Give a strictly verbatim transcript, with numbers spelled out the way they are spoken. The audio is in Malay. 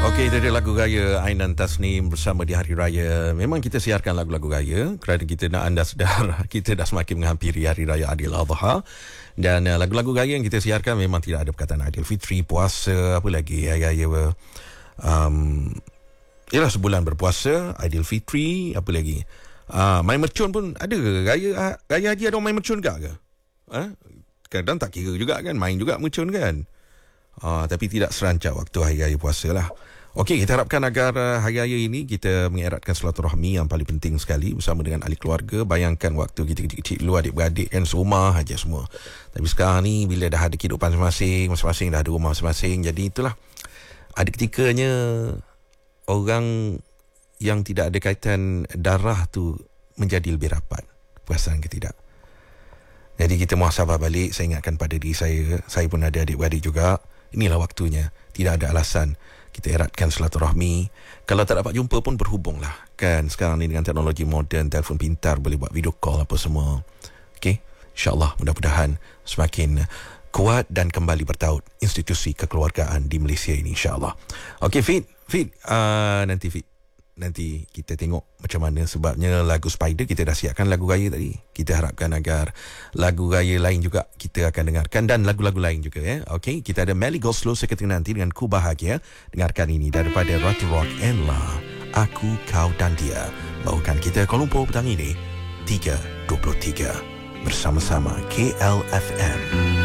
Okey, itu dia lagu raya Ainan Tasnim bersama di Hari Raya. Memang kita siarkan lagu-lagu raya kerana kita nak anda sedar kita dah semakin menghampiri Hari Raya Aidiladha. Dan uh, lagu-lagu raya yang kita siarkan memang tidak ada perkataan Aidilfitri, puasa, apa lagi raya-raya um, ialah sebulan berpuasa, Aidilfitri, apa lagi? Uh, main mercun pun ada ke? Raya raya haji ada main mercun ke? Ha? Kadang tak kira juga kan, main juga mercun kan. Uh, tapi tidak serancak waktu hari raya puasa lah. Okey, kita harapkan agar uh, hari raya ini kita mengeratkan silaturahmi yang paling penting sekali bersama dengan ahli keluarga. Bayangkan waktu kita kecil-kecil dulu, adik-beradik kan serumah aja semua. Tapi sekarang ni bila dah ada kehidupan masing-masing, masing-masing dah ada rumah masing-masing, jadi itulah ada ketikanya orang yang tidak ada kaitan darah tu menjadi lebih rapat. Perasan ke tidak? Jadi kita muhasabah balik. Saya ingatkan pada diri saya, saya pun ada adik-beradik juga. Inilah waktunya. Tidak ada alasan kita eratkan silaturahmi. Kalau tak dapat jumpa pun berhubunglah. Kan sekarang ni dengan teknologi moden, telefon pintar, boleh buat video call apa semua. Okey, insya-Allah mudah-mudahan semakin kuat dan kembali bertaut institusi kekeluargaan di Malaysia ini, insya-Allah. Okey, Fit, Fit, uh, nanti Fit. Nanti kita tengok macam mana, sebabnya lagu Spider kita dah siapkan lagu raya tadi. Kita harapkan agar lagu raya lain juga kita akan dengarkan dan lagu-lagu lain juga ya. Okey, kita ada Melly Goslow seketika nanti dengan Ku Bahagia. Dengarkan ini daripada Ratu Rock and La, Aku, Kau dan Dia. Bawakan kita Kuala Lumpur petang ini tiga dua puluh tiga bersama-sama K L F M.